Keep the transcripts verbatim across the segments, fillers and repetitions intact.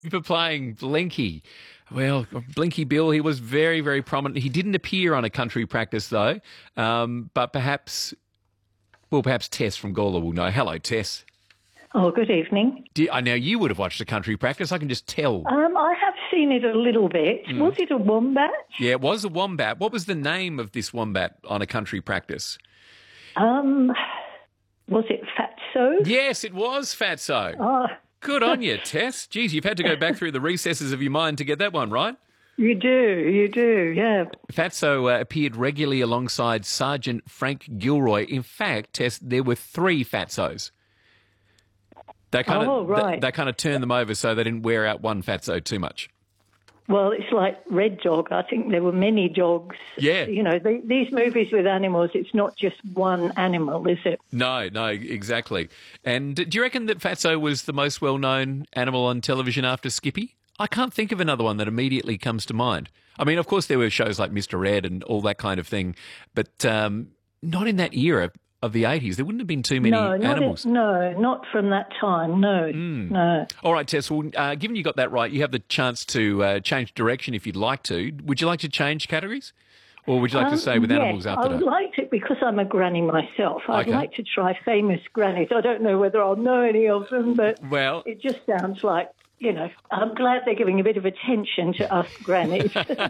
for playing Blinky. Well, Blinky Bill, he was very, very prominent. He didn't appear on a country practice, though, um, but perhaps, well, perhaps Tess from Gawler will know. Hello, Tess. Oh, good evening. Do you, I know you would have watched a country practice. I can just tell. Um, I have seen it a little bit. Mm. Was it a wombat? Yeah, it was a wombat. What was the name of this wombat on a country practice? Um, was it Fatso? Yes, it was Fatso. Oh. Good on you, Tess. Geez, you've had to go back through the recesses of your mind to get that one right. You do, you do, yeah. Fatso uh, appeared regularly alongside Sergeant Frank Gilroy. In fact, Tess, there were three Fatsos. They kind oh, of, right. They, they kind of turned them over so they didn't wear out one Fatso too much. Well, it's like Red Dog. I think there were many dogs. Yeah. You know, the, these movies with animals, it's not just one animal, is it? No, no, exactly. And do you reckon that Fatso was the most well-known animal on television after Skippy? I can't think of another one that immediately comes to mind. I mean, of course, there were shows like Mister Ed and all that kind of thing, but um, not in that era of the eighties. There wouldn't have been too many no, not animals. In, no, not from that time, no, mm. no. All right, Tess, well, uh, given you got that right, you have the chance to uh, change direction if you'd like to. Would you like to change categories? Or would you like um, to stay with yes, animals after that? I would like to, because I'm a granny myself, I'd okay. like to try famous grannies. I don't know whether I'll know any of them, but well, it just sounds like, you know, I'm glad they're giving a bit of attention to us grannies.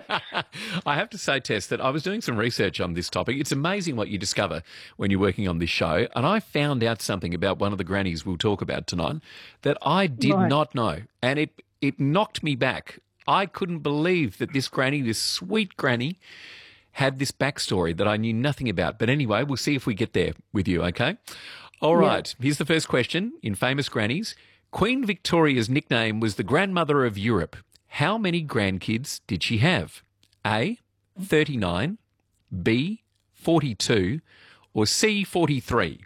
I have to say, Tess, that I was doing some research on this topic. It's amazing what you discover when you're working on this show. And I found out something about one of the grannies we'll talk about tonight that I did right. not know. And it, it knocked me back. I couldn't believe that this granny, this sweet granny, had this backstory that I knew nothing about. But anyway, we'll see if we get there with you, okay? All right, yeah. Here's the first question in Famous Grannies. Queen Victoria's nickname was the grandmother of Europe. How many grandkids did she have? A, thirty-nine, B, forty-two, or C, forty-three?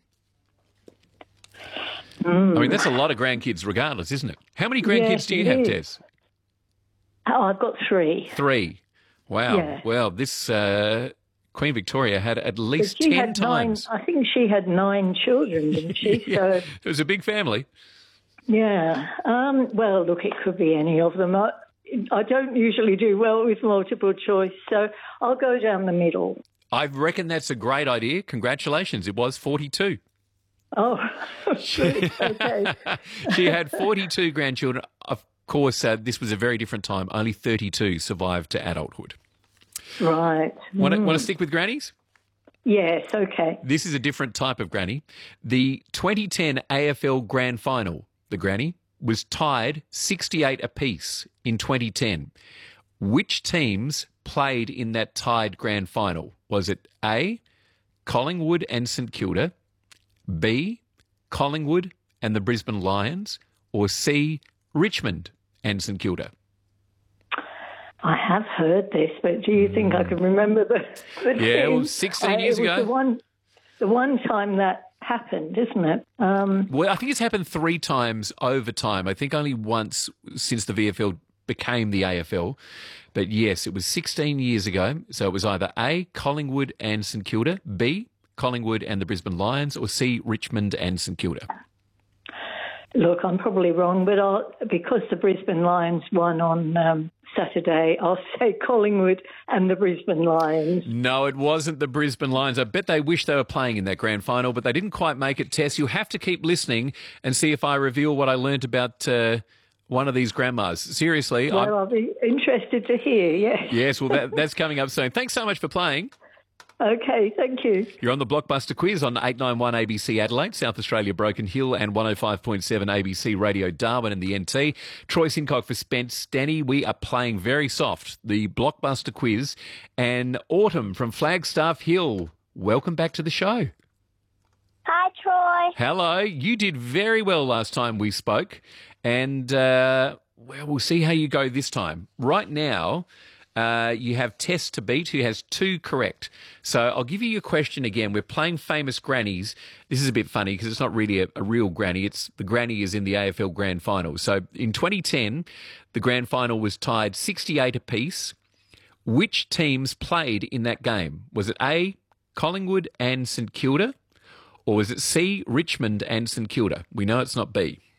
Mm. I mean, that's a lot of grandkids regardless, isn't it? How many grandkids yes, do you have, is. Tess? Oh, I've got three. Three. Wow. Yeah. Well, this uh, Queen Victoria had at least ten had times. Nine, I think she had nine children, didn't she? yeah. So, it was a big family. Yeah. Um, well, look, it could be any of them. I, I don't usually do well with multiple choice, so I'll go down the middle. I reckon that's a great idea. Congratulations. It was forty-two. Oh, good. Okay. She had forty-two grandchildren. Of course, uh, this was a very different time. Only thirty-two survived to adulthood. Right. Want to, mm. want to stick with grannies? Yes, okay. This is a different type of granny. The twenty ten A F L Grand Final, the granny, was tied sixty-eight apiece in twenty ten. Which teams played in that tied grand final? Was it A, Collingwood and St Kilda, B, Collingwood and the Brisbane Lions, or C, Richmond and St Kilda? I have heard this, but do you think I can remember the, the Yeah, team? well, sixteen uh, years it was ago. The one, the one time that happened, isn't it? Um, well, I think it's happened three times over time. I think only once since the V F L became the A F L. But yes, it was sixteen years ago. So it was either A, Collingwood and St Kilda, B, Collingwood and the Brisbane Lions, or C, Richmond and St Kilda. Look, I'm probably wrong, but I'll, because the Brisbane Lions won on um, Saturday, I'll say Collingwood and the Brisbane Lions. No, it wasn't the Brisbane Lions. I bet they wish they were playing in that grand final, but they didn't quite make it, Tess. You'll have to keep listening and see if I reveal what I learnt about uh, one of these grandmas. Seriously. Well, I'm... I'll be interested to hear, yes. Yes, well, that, that's coming up soon. Thanks so much for playing. Okay, thank you. You're on the Blockbuster Quiz on eight ninety-one A B C Adelaide, South Australia Broken Hill, and one oh five point seven A B C Radio Darwin and the N T. Troy Sincock for Spence. Danny, we are playing very soft, the Blockbuster Quiz. And Autumn from Flagstaff Hill, welcome back to the show. Hi, Troy. Hello. You did very well last time we spoke. And, uh, well, we'll see how you go this time. Right now... Uh, you have Tess to beat, who has two correct. So I'll give you your question again. We're playing Famous Grannies. This is a bit funny because it's not really a, a real granny. It's the granny is in the A F L Grand Final. So in twenty ten, the Grand Final was tied sixty-eight apiece. Which teams played in that game? Was it A, Collingwood and St Kilda, or was it C, Richmond and St Kilda? We know it's not B.